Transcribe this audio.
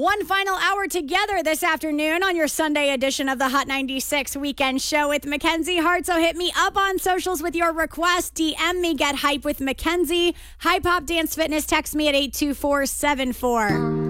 One final hour together this afternoon on your Sunday edition of the Hot 96 Weekend Show with Mackenzie Hart. So hit me up on socials with your request. DM me, get hype with Mackenzie. High Pop Dance Fitness, text me at 82474.